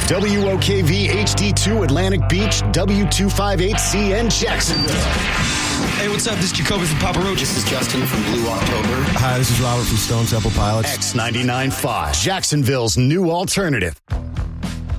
WOKV HD2 Atlantic Beach, W258CN Jacksonville. Hey, what's up? This is Jacoby from Papa Roach. This is Justin from Blue October. Hi, this is Robert from Stone Temple Pilots. X99.5, Jacksonville's new alternative.